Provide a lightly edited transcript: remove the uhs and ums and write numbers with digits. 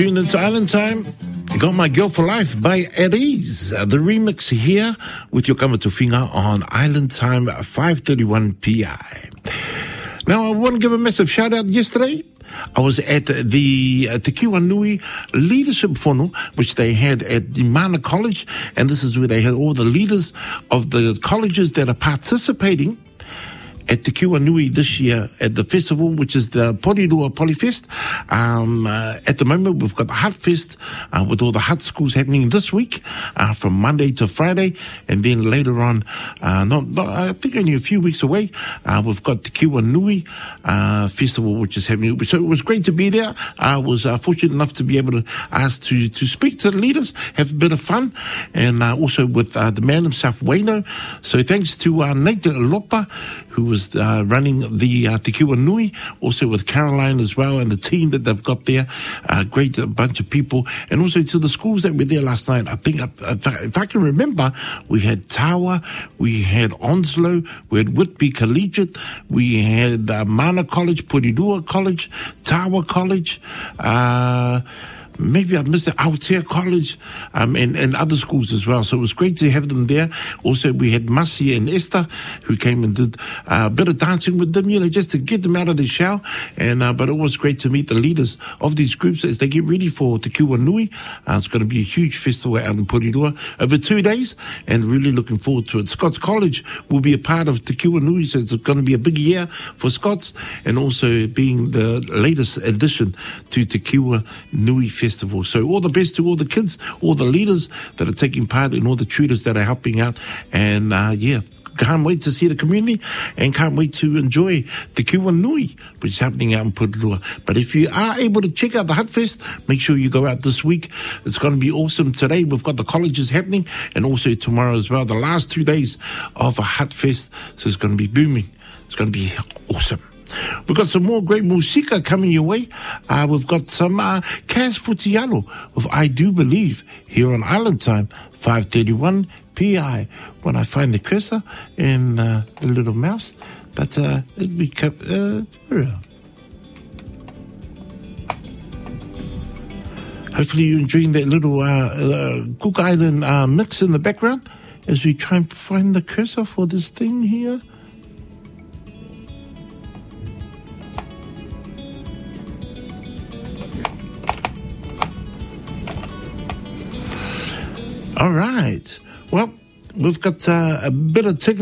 Tune into Island Time. Got My Girl for Life by Aries. The remix here with your Kamatofinga on Island Time 5:31 PI. Now, I want to give a massive shout out yesterday. I was at the Te Kiwanui Leadership Whono, which they had at the Mana College, and this is where they had all the leaders of the colleges that are participating at Te Kiwanui this year at the festival, which is the Porirua Polyfest. At the moment, we've got the Hut Fest with all the Hut schools happening this week from Monday to Friday. And then later on, I think only a few weeks away, we've got the Kiwanui Festival, which is happening. So it was great to be there. I was fortunate enough to be able to ask to speak to the leaders, have a bit of fun, and also with the man himself, Waino. So thanks to Nate Lopa, who was running the Te Kiwanui, also with Caroline as well, and the team that they've got there. Great bunch of people. And also to the schools that were there last night. I think, if I can remember, we had Tawa, we had Onslow, we had Whitby Collegiate, we had Mana College, Porirua College, Tawa College, maybe I missed the Aotea College, and other schools as well. So it was great to have them there. Also, we had Masi and Esther, who came and did a bit of dancing with them, just to get them out of the shower. And but it was great to meet the leaders of these groups as they get ready for Te Kiwanui. It's going to be a huge festival out in Porirua over 2 days, and really looking forward to it. Scots College will be a part of Te Kiwanui, so it's going to be a big year for Scots, and also being the latest addition to Te Kiwanui Festival. So all the best to all the kids, all the leaders that are taking part, and all the tutors that are helping out. And can't wait to see the community, and can't wait to enjoy the Kiwanui, which is happening out in Porirua. But if you are able to check out the Hut Fest, make sure you go out this week. It's going to be awesome. Today we've got the colleges happening, and also tomorrow as well, the last 2 days of a Hut Fest. So it's going to be booming. It's going to be awesome. We've got some more great musika coming your way. We've got some Kaz Futialo with I Do Believe here on Island Time, 5:31 PI. When I find the cursor and the little mouse, but it'll be hopefully you're enjoying that little Cook Island mix in the background as we try and find the cursor for this thing here. All right. Well, we've got a bit of